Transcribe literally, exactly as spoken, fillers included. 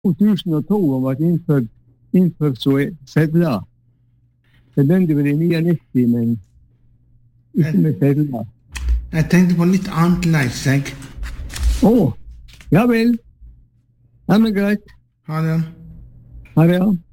to tusen og to har vært innført, innført så sedler. Det begynte vel i niognitti, men ikke med sedler. Jeg tenkte på litt annet leis, jeg. Å, ja vel. Ja, men greit. Ha det. Ha det, ja.